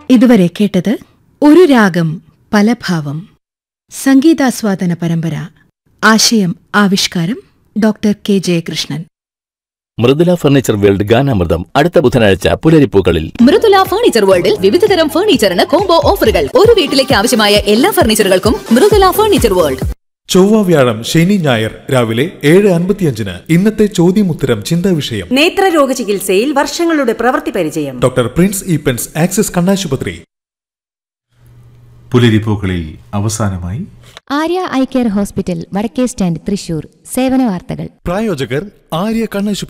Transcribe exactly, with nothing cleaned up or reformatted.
ഇതുവരെ കേട്ടത് ഒരു രാഗം പല ഭാവം സംഗീതാസ്വാദന പരമ്പര. ആശയം ആവിഷ്കാരം doctor K Jayakrishnan. Mridula furniture world ഗാനാമൃതം അടുത്ത ബുധനാഴ്ച പുലരിപ്പൂക്കളിൽ. മൃദുല ഫർണിച്ചർ വേൾഡിൽ വിവിധതരം ഫർണിച്ചറിന് കോംബോ ഓഫറുകൾ. ഒരു വീട്ടിലേക്ക് ആവശ്യമായ എല്ലാ ഫർണിച്ചറുകൾക്കും മൃദുല ഫർണിച്ചർ വേൾഡ്. ചൊവ്വ വ്യാഴം ശനി ഞായർ രാവിലെ ഏഴ് അൻപത്തിയഞ്ചിന് ഇന്നത്തെ ചോദ്യമുത്തരം ചിന്താ വിഷയം. നേത്രരോഗ ചികിത്സയിൽ വർഷങ്ങളുടെ പ്രവൃത്തി പരിചയം. ഡോക്ടർ പ്രിൻസ് ഈപ്പൻസ് ആക്സിസ് കണ്ണാശുപത്രി. പുലരിപ്പൂക്കളിൽ അവസാനമായി ആര്യ ഐ കെയർ ഹോസ്പിറ്റൽ വടക്കേ സ്റ്റാൻഡ് തൃശൂർ. സേവന വാർത്തകൾ. പ്രായോജകർ ആര്യ കണ്ണാശുപത്രി.